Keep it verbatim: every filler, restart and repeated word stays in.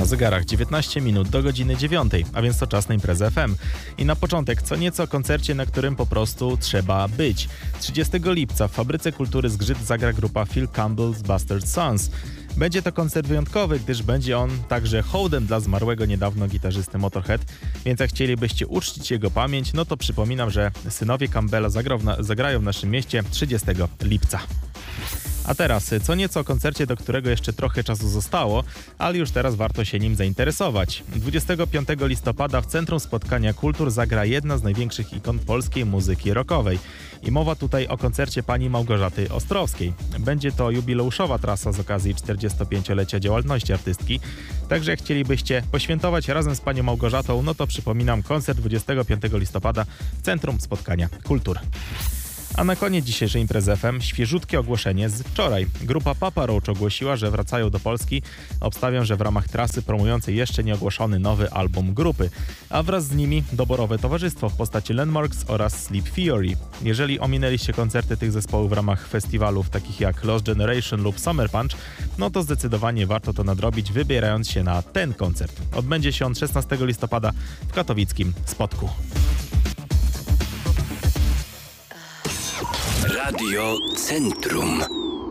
zegarach dziewiętnaście minut do godziny dziewiątej, a więc to czas na imprezę F M. I na początek co nieco o koncercie, na którym po prostu trzeba być. trzydziestego lipca w Fabryce Kultury Zgrzyt zagra grupa Phil Campbell's Bastard Sons. Będzie to koncert wyjątkowy, gdyż będzie on także hołdem dla zmarłego niedawno gitarzysty Motorhead, więc jak chcielibyście uczcić jego pamięć, no to przypominam, że synowie Campbella zagrał w na- zagrają w naszym mieście trzydziestego lipca. A teraz co nieco o koncercie, do którego jeszcze trochę czasu zostało, ale już teraz warto się nim zainteresować. dwudziestego piątego listopada w Centrum Spotkania Kultur zagra jedna z największych ikon polskiej muzyki rockowej. I mowa tutaj o koncercie pani Małgorzaty Ostrowskiej. Będzie to jubileuszowa trasa z okazji czterdziestopięciolecia działalności artystki. Także jak chcielibyście poświętować razem z panią Małgorzatą, no to przypominam, koncert dwudziestego piątego listopada w Centrum Spotkania Kultur. A na koniec dzisiejszej imprezy F M świeżutkie ogłoszenie z wczoraj. Grupa Papa Roach ogłosiła, że wracają do Polski. Obstawiam, że w ramach trasy promującej jeszcze nieogłoszony nowy album grupy. A wraz z nimi doborowe towarzystwo w postaci Landmarks oraz Sleep Theory. Jeżeli ominęliście koncerty tych zespołów w ramach festiwalów takich jak Lost Generation lub Summer Punch, no to zdecydowanie warto to nadrobić, wybierając się na ten koncert. Odbędzie się on szesnastego listopada w katowickim Spodku. Radio Centrum.